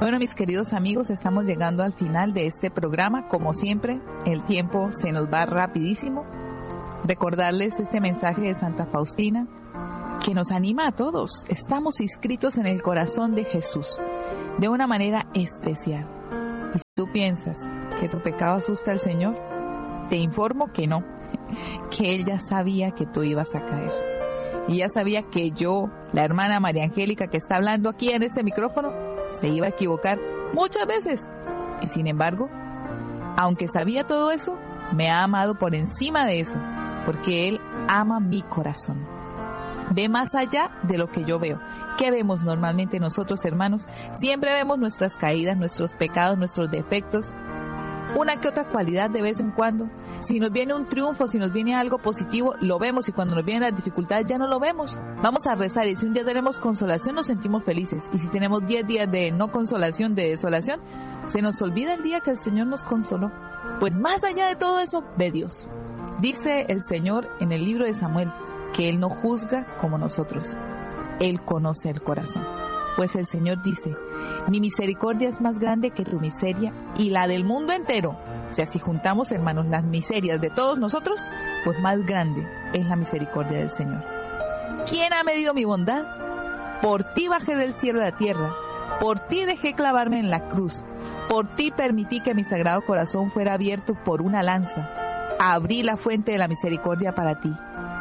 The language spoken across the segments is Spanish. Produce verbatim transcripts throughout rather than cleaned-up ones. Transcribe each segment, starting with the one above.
Bueno, mis queridos amigos, estamos llegando al final de este programa. Como siempre, el tiempo se nos va rapidísimo. Recordarles este mensaje de Santa Faustina que nos anima a todos. Estamos inscritos en el corazón de Jesús de una manera especial. Y si tú piensas que tu pecado asusta al Señor, te informo que no, que Él ya sabía que tú ibas a caer. Y ya sabía que yo, la hermana María Angélica que está hablando aquí en este micrófono, se iba a equivocar muchas veces. Y sin embargo, aunque sabía todo eso, me ha amado por encima de eso, porque Él ama mi corazón. Ve más allá de lo que yo veo. ¿Qué vemos normalmente nosotros, hermanos? Siempre vemos nuestras caídas, nuestros pecados, nuestros defectos, una que otra cualidad de vez en cuando. Si nos viene un triunfo, si nos viene algo positivo, lo vemos, y cuando nos vienen las dificultades ya no lo vemos. Vamos a rezar, y si un día tenemos consolación nos sentimos felices, y si tenemos diez días de no consolación, de desolación, se nos olvida el día que el Señor nos consoló. Pues más allá de todo eso, ve Dios. Dice el Señor en el libro de Samuel que Él no juzga como nosotros, Él conoce el corazón. Pues el Señor dice: mi misericordia es más grande que tu miseria y la del mundo entero. O sea, si juntamos, hermanos, las miserias de todos nosotros, pues más grande es la misericordia del Señor. ¿Quién ha medido mi bondad? Por ti bajé del cielo a la tierra, por ti dejé clavarme en la cruz, por ti permití que mi sagrado corazón fuera abierto por una lanza, abrí la fuente de la misericordia para ti.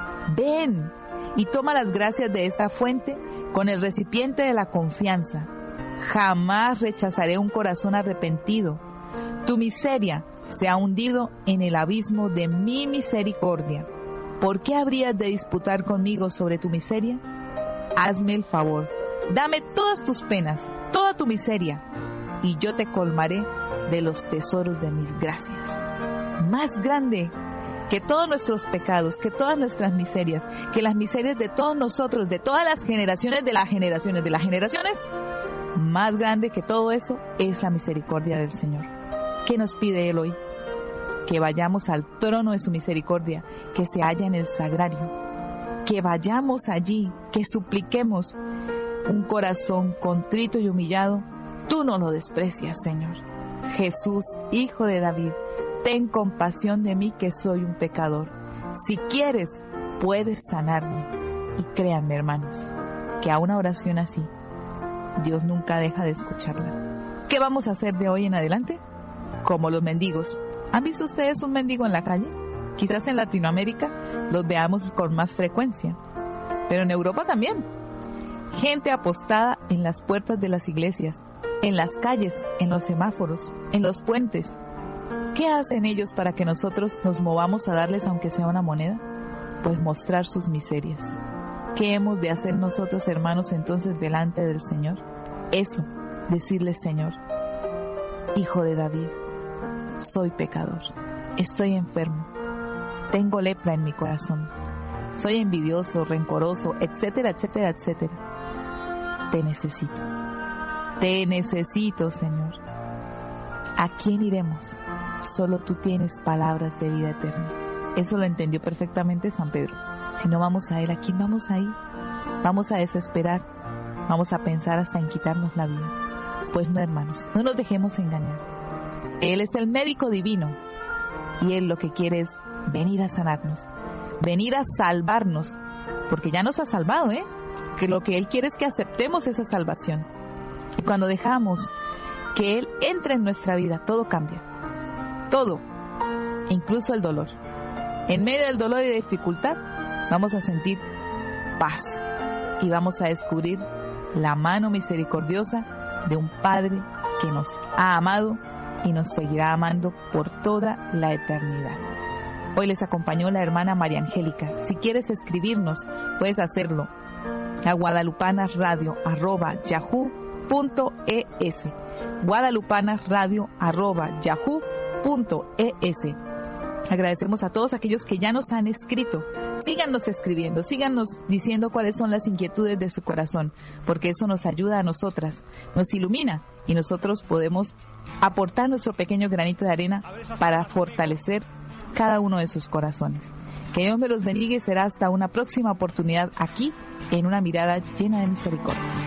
Ven y toma las gracias de esta fuente con el recipiente de la confianza. Jamás rechazaré un corazón arrepentido. Tu miseria se ha hundido en el abismo de mi misericordia. ¿Por qué habrías de disputar conmigo sobre tu miseria? Hazme el favor, dame todas tus penas, toda tu miseria, y yo te colmaré de los tesoros de mis gracias. Más grande que todos nuestros pecados, que todas nuestras miserias, que las miserias de todos nosotros, de todas las generaciones, de las generaciones, de las generaciones, más grande que todo eso es la misericordia del Señor. ¿Qué nos pide Él hoy? Que vayamos al trono de su misericordia, que se halla en el sagrario, que vayamos allí, que supliquemos. Un corazón contrito y humillado, tú no lo desprecias, Señor. Jesús, Hijo de David, ten compasión de mí, que soy un pecador. Si quieres, puedes sanarme. Y créanme, hermanos, que a una oración así, Dios nunca deja de escucharla. ¿Qué vamos a hacer de hoy en adelante? Como los mendigos. ¿Han visto ustedes un mendigo en la calle? Quizás en Latinoamérica los veamos con más frecuencia, pero en Europa también. Gente apostada en las puertas de las iglesias, en las calles, en los semáforos, en los puentes. ¿Qué hacen ellos para que nosotros nos movamos a darles aunque sea una moneda? Pues mostrar sus miserias. ¿Qué hemos de hacer nosotros, hermanos, entonces delante del Señor? Eso, decirle: Señor, Hijo de David, soy pecador, estoy enfermo, tengo lepra en mi corazón, soy envidioso, rencoroso, etcétera, etcétera, etcétera. Te necesito, te necesito, Señor. ¿A quién iremos? Solo tú tienes palabras de vida eterna. Eso lo entendió perfectamente San Pedro. Si no vamos a Él, ¿a quién vamos a ir? Vamos a desesperar, vamos a pensar hasta en quitarnos la vida. Pues no, hermanos, no nos dejemos engañar. Él es el médico divino y Él lo que quiere es venir a sanarnos, venir a salvarnos, porque ya nos ha salvado, ¿eh? Que lo que Él quiere es que aceptemos esa salvación. Y cuando dejamos que Él entre en nuestra vida, todo cambia. Todo, incluso el dolor. En medio del dolor y de dificultad, vamos a sentir paz y vamos a descubrir la mano misericordiosa de un Padre que nos ha amado y nos seguirá amando por toda la eternidad. Hoy les acompañó la hermana María Angélica. Si quieres escribirnos, puedes hacerlo a guadalupanasradio arroba yahoo punto es, guadalupanasradio arroba yahoo punto es. Agradecemos a todos aquellos que ya nos han escrito. Síganos escribiendo, síganos diciendo cuáles son las inquietudes de su corazón, porque eso nos ayuda a nosotras, nos ilumina y nosotros podemos aportar nuestro pequeño granito de arena para fortalecer cada uno de sus corazones. Que Dios me los bendiga y será hasta una próxima oportunidad aquí en Una Mirada Llena de Misericordia.